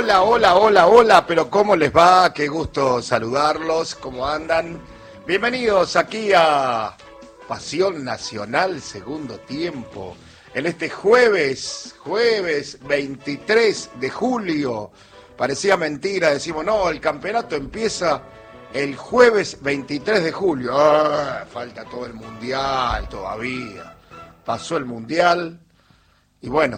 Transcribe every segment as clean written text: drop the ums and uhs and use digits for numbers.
Hola, hola, hola, hola, pero ¿cómo les va? Qué gusto saludarlos, ¿cómo andan? Bienvenidos aquí a Pasión Nacional, segundo tiempo, en este jueves 23 de julio. Parecía mentira, decimos, no, el campeonato empieza el jueves 23 de julio. Falta todo el mundial todavía. Pasó el mundial y bueno,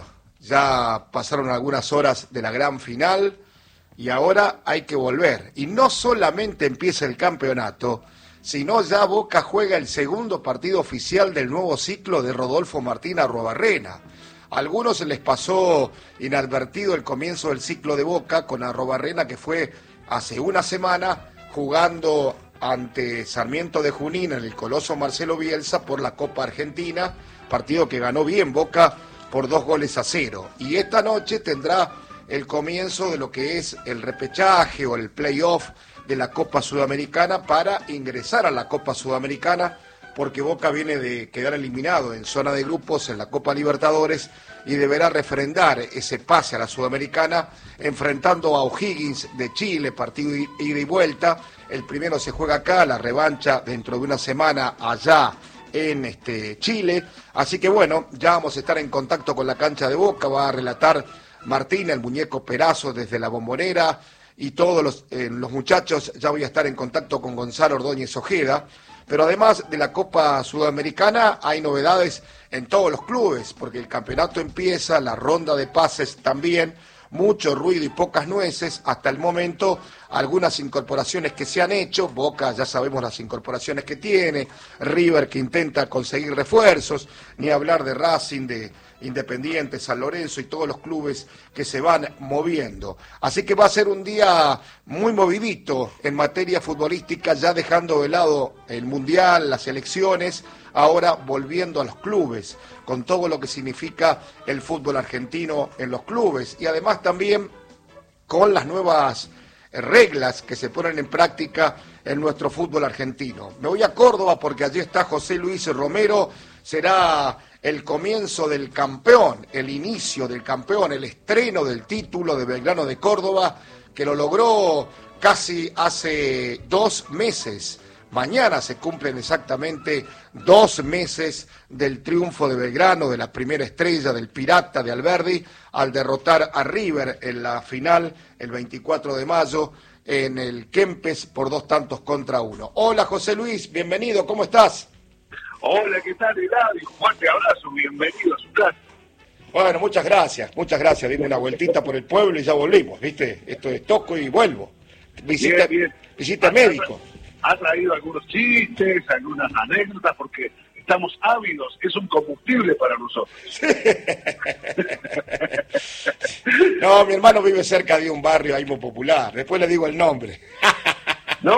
ya pasaron algunas horas de la gran final y ahora hay que volver. Y no solamente empieza el campeonato, sino ya Boca juega el segundo partido oficial del nuevo ciclo de Rodolfo Martín Arruabarrena. A algunos les pasó inadvertido el comienzo del ciclo de Boca con Arruabarrena, que fue hace una semana jugando ante Sarmiento de Junín en el Coloso Marcelo Bielsa por la Copa Argentina, partido que ganó bien Boca por 2-0. Y esta noche tendrá el comienzo de lo que es el repechaje o el playoff de la Copa Sudamericana para ingresar a la Copa Sudamericana, porque Boca viene de quedar eliminado en zona de grupos en la Copa Libertadores y deberá refrendar ese pase a la Sudamericana enfrentando a O'Higgins de Chile, partido ida y vuelta. El primero se juega acá, la revancha dentro de una semana allá en Chile. Así que bueno, ya vamos a estar en contacto con la cancha de Boca, va a relatar Martín, el muñeco Perazo desde la Bombonera, y todos los muchachos. Ya voy a estar en contacto con Gonzalo Ordóñez Ojeda. Pero además de la Copa Sudamericana hay novedades en todos los clubes, porque el campeonato empieza, la ronda de pases también, mucho ruido y pocas nueces hasta el momento. Algunas incorporaciones que se han hecho, Boca ya sabemos las incorporaciones que tiene, River que intenta conseguir refuerzos, ni hablar de Racing, de Independiente, San Lorenzo y todos los clubes que se van moviendo. Así que va a ser un día muy movidito en materia futbolística, ya dejando de lado el Mundial, las elecciones, ahora volviendo a los clubes, con todo lo que significa el fútbol argentino en los clubes y además también con las nuevas reglas que se ponen en práctica en nuestro fútbol argentino. Me voy a Córdoba porque allí está José Luis Romero. Será el comienzo del campeón, el inicio del campeón, el estreno del título de Belgrano de Córdoba, que lo logró casi hace 2 meses. Mañana se cumplen exactamente 2 meses del triunfo de Belgrano, de la primera estrella del Pirata de Alberdi, al derrotar a River en la final el 24 de mayo en el Kempes por 2-1. Hola José Luis, bienvenido, ¿cómo estás? Hola, ¿qué tal, Eladio? Un fuerte abrazo, bienvenido a su casa. Bueno, muchas gracias. Dimos una vueltita por el pueblo y ya volvimos, ¿viste? Esto es toco y vuelvo. Visita médico. Ha traído algunos chistes, algunas anécdotas, porque estamos ávidos, es un combustible para nosotros. Sí. No, mi hermano vive cerca de un barrio ahí muy popular, después le digo el nombre. No.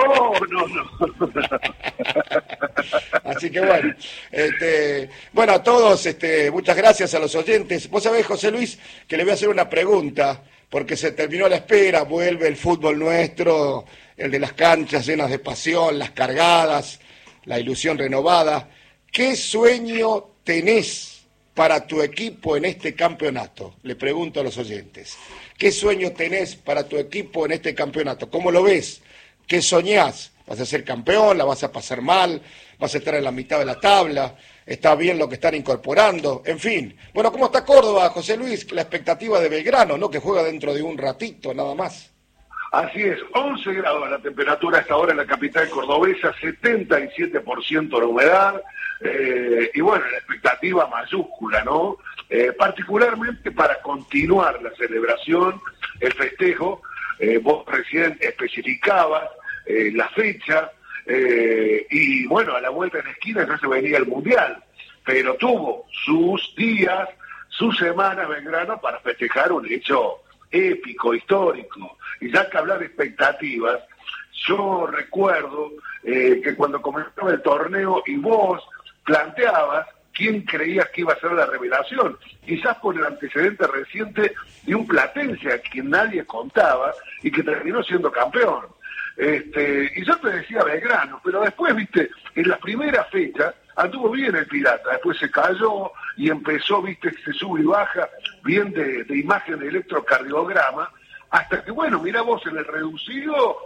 Así que bueno, bueno a todos, muchas gracias a los oyentes. Vos sabés, José Luis, que le voy a hacer una pregunta, porque se terminó la espera, vuelve el fútbol nuestro, el de las canchas llenas de pasión, las cargadas, la ilusión renovada. ¿Qué sueño tenés para tu equipo en este campeonato? Le pregunto a los oyentes. ¿Qué sueño tenés para tu equipo en este campeonato? ¿Cómo lo ves? ¿Qué soñás? ¿Vas a ser campeón? ¿La vas a pasar mal? ¿Vas a estar en la mitad de la tabla? ¿Está bien lo que están incorporando? En fin. Bueno, ¿cómo está Córdoba, José Luis? La expectativa de Belgrano, ¿no? Que juega dentro de un ratito, nada más. Así es, 11 grados la temperatura hasta ahora en la capital cordobesa, 77% la humedad, y bueno, la expectativa mayúscula, ¿no? Particularmente para continuar la celebración, el festejo, vos recién especificabas la fecha, y bueno, a la vuelta en la esquina ya se venía el Mundial, pero tuvo sus días, sus semanas Belgrano para festejar un hecho épico, histórico. Y ya que hablar de expectativas, yo recuerdo que cuando comenzó el torneo y vos planteabas quién creías que iba a ser la revelación, quizás por el antecedente reciente de un platense a quien nadie contaba y que terminó siendo campeón. Y yo te decía Belgrano, pero después, viste, en la primera fecha anduvo bien el Pirata, después se cayó y empezó, viste, se sube y baja, bien de imagen de electrocardiograma, hasta que, bueno, mirá vos, en el reducido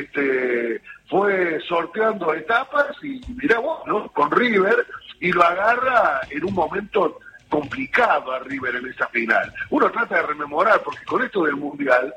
fue sorteando etapas y mirá vos, ¿no? Con River, y lo agarra en un momento complicado a River en esa final. Uno trata de rememorar, porque con esto del Mundial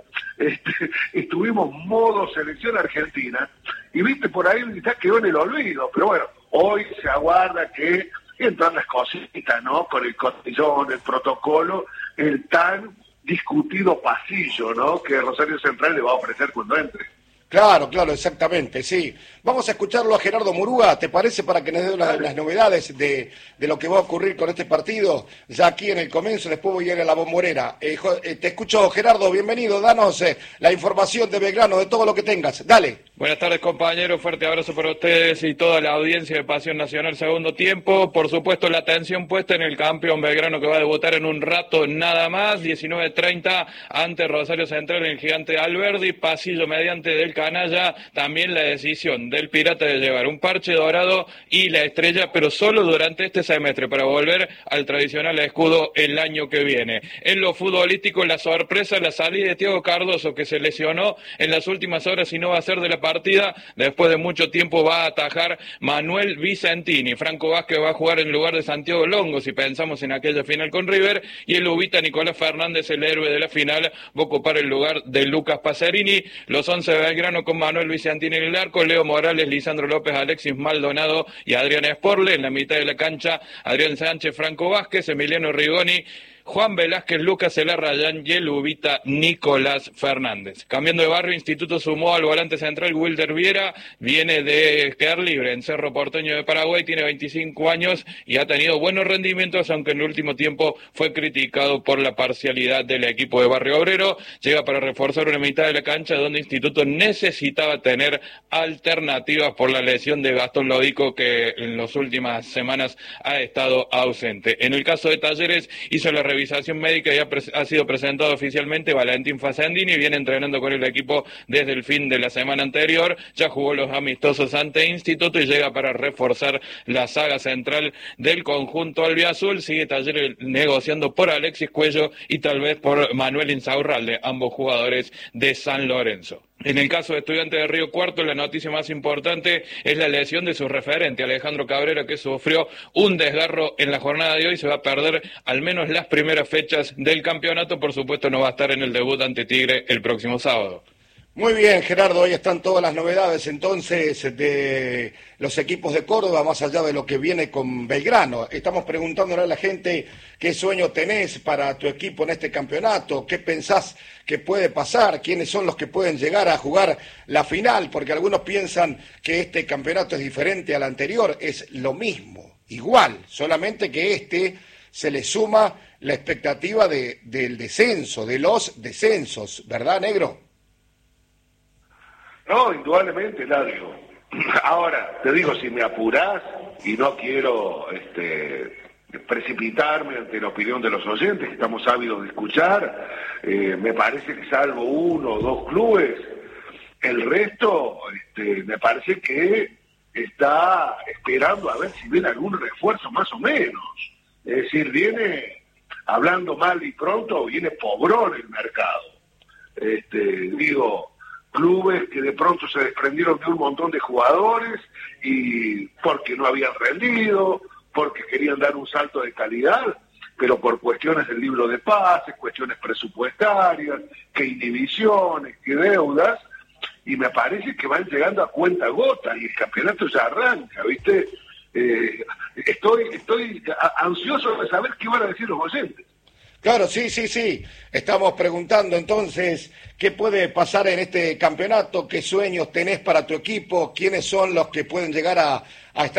estuvimos modo selección argentina, y viste, por ahí ya quedó en el olvido, pero bueno, hoy se aguarda que entran las cositas, ¿no? Con el cotillón, el protocolo, el tan discutido pasillo, ¿no? Que Rosario Central le va a ofrecer cuando entre. Claro, exactamente, sí. Vamos a escucharlo a Gerardo Murúa, ¿te parece? Para que nos dé las novedades de lo que va a ocurrir con este partido, ya aquí en el comienzo, después voy a ir a la Bombonera. Te escucho, Gerardo, bienvenido, danos la información de Belgrano, de todo lo que tengas, dale. Buenas tardes, compañeros, fuerte abrazo para ustedes y toda la audiencia de Pasión Nacional segundo tiempo. Por supuesto, la atención puesta en el campeón Belgrano, que va a debutar en un rato nada más, 19:30 ante Rosario Central en el Gigante Alberdi, pasillo mediante del canalla, también la decisión del Pirata de llevar un parche dorado y la estrella, pero solo durante este semestre, para volver al tradicional escudo el año que viene. En lo futbolístico, la sorpresa, la salida de Thiago Cardoso, que se lesionó en las últimas horas y no va a ser de la partida. Después de mucho tiempo va a atajar Manuel Vicentini. Franco Vázquez va a jugar en lugar de Santiago Longo, si pensamos en aquella final con River, y el ubita Nicolás Fernández, el héroe de la final, va a ocupar el lugar de Lucas Pacerini. Los 11 de Belgrano con Manuel Vicentini en el arco, Leo Morales, Lisandro López, Alexis Maldonado y Adrián Esporle. En la mitad de la cancha, Adrián Sánchez, Franco Vázquez, Emiliano Rigoni, Juan Velázquez, Lucas Elarrayán y el ubita Nicolás Fernández. Cambiando de barrio, Instituto sumó al volante central Wilder Viera, viene de quedar libre en Cerro Porteño de Paraguay, tiene 25 años y ha tenido buenos rendimientos, aunque en el último tiempo fue criticado por la parcialidad del equipo de Barrio Obrero. Llega para reforzar una mitad de la cancha donde Instituto necesitaba tener alternativas por la lesión de Gastón Lodico, que en las últimas semanas ha estado ausente. En el caso de Talleres, hizo la revisación médica y ha sido presentado oficialmente Valentín Facendini, viene entrenando con el equipo desde el fin de la semana anterior, ya jugó los amistosos ante Instituto y llega para reforzar la saga central del conjunto albiazul. Sigue Talleres negociando por Alexis Cuello y tal vez por Manuel Insaurralde, ambos jugadores de San Lorenzo. En el caso de Estudiantes de Río Cuarto, la noticia más importante es la lesión de su referente, Alejandro Cabrera, que sufrió un desgarro en la jornada de hoy. Se va a perder al menos las primeras fechas del campeonato. Por supuesto, no va a estar en el debut ante Tigre el próximo sábado. Muy bien, Gerardo, hoy están todas las novedades entonces de los equipos de Córdoba, más allá de lo que viene con Belgrano. Estamos preguntándole a la gente qué sueño tenés para tu equipo en este campeonato, qué pensás que puede pasar, quiénes son los que pueden llegar a jugar la final, porque algunos piensan que este campeonato es diferente al anterior, es lo mismo, igual, solamente que se le suma la expectativa del descenso, de los descensos, ¿verdad, Negro? No, indudablemente, Ladio. Ahora, te digo, si me apurás, y no quiero precipitarme ante la opinión de los oyentes, que estamos ávidos de escuchar, me parece que salvo uno o dos clubes, el resto me parece que está esperando a ver si viene algún refuerzo más o menos. Es decir, viene, hablando mal y pronto, viene pobrón el mercado. Clubes que de pronto se desprendieron de un montón de jugadores y porque no habían rendido, porque querían dar un salto de calidad, pero por cuestiones del libro de pases, cuestiones presupuestarias, que inhibiciones, que deudas, y me parece que van llegando a cuenta gota y el campeonato ya arranca, ¿viste? Estoy ansioso de saber qué van a decir los oyentes. Claro, sí. Estamos preguntando entonces qué puede pasar en este campeonato, qué sueños tenés para tu equipo, quiénes son los que pueden llegar a estar